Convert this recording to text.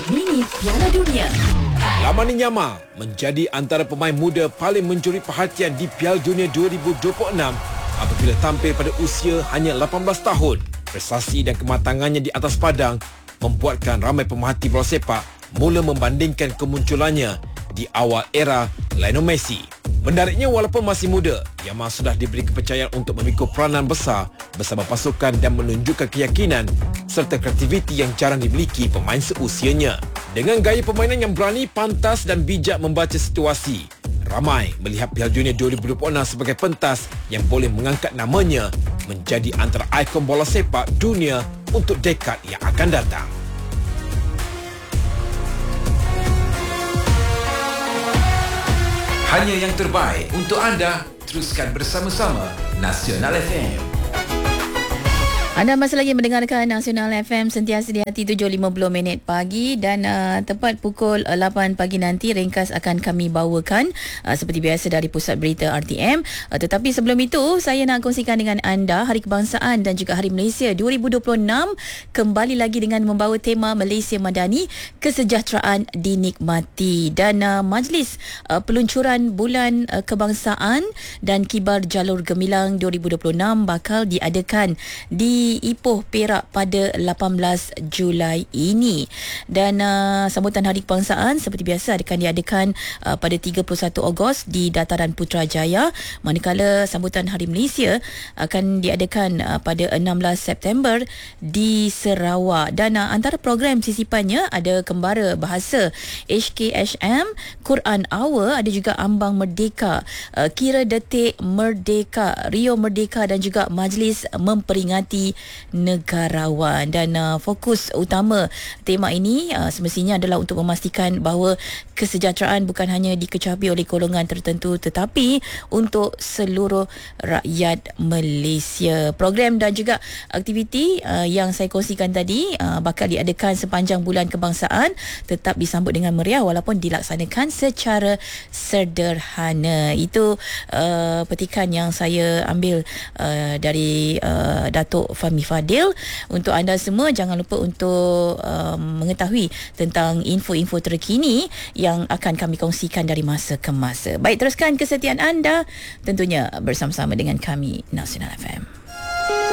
Mini Piala Dunia. Lamani Yamal menjadi antara pemain muda paling mencuri perhatian di Piala Dunia 2026 apabila tampil pada usia hanya 18 tahun. Prestasi dan kematangannya di atas padang membuatkan ramai pemerhati bola sepak mula membandingkan kemunculannya di awal era Lionel Messi. Menariknya, walaupun masih muda, Yamal sudah diberi kepercayaan untuk memikul peranan besar bersama pasukan dan menunjukkan keyakinan serta kreativiti yang jarang dimiliki pemain seusianya. Dengan gaya permainan yang berani, pantas dan bijak membaca situasi, ramai melihat Piala Dunia 2026 sebagai pentas yang boleh mengangkat namanya menjadi antara ikon bola sepak dunia untuk dekad yang akan datang. Hanya yang terbaik untuk anda. Teruskan bersama-sama Nasional FM. Anda masih lagi mendengarkan Nasional FM sentiasa di hati 7.50 pagi dan tepat pukul 8 pagi nanti ringkas akan kami bawakan seperti biasa dari Pusat Berita RTM. Tetapi sebelum itu saya nak kongsikan dengan anda Hari Kebangsaan dan juga Hari Malaysia 2026 kembali lagi dengan membawa tema Malaysia Madani, Kesejahteraan Dinikmati, dan Majlis Peluncuran Bulan Kebangsaan dan Kibar Jalur Gemilang 2026 bakal diadakan di Ipoh Perak pada 18 Julai ini. Dan sambutan Hari Kebangsaan seperti biasa akan diadakan pada 31 Ogos di Dataran Putrajaya, manakala sambutan Hari Malaysia akan diadakan pada 16 September di Sarawak. Dan antara program sisipannya ada Kembara Bahasa, HKHM, Quran Hour, ada juga Ambang Merdeka, Kira Detik Merdeka, Rio Merdeka dan juga Majlis Memperingati Negarawan. Dan fokus utama tema ini semestinya adalah untuk memastikan bahawa kesejahteraan bukan hanya dikecapi oleh golongan tertentu tetapi untuk seluruh rakyat Malaysia. Program dan juga aktiviti yang saya kongsikan tadi bakal diadakan sepanjang bulan kebangsaan tetap disambut dengan meriah walaupun dilaksanakan secara sederhana. Itu petikan yang saya ambil dari Datuk Fahmi Fadil. Untuk anda semua, jangan lupa untuk mengetahui tentang info-info terkini yang akan kami kongsikan dari masa ke masa. Baik, teruskan kesetiaan anda tentunya bersama-sama dengan kami Nasional FM.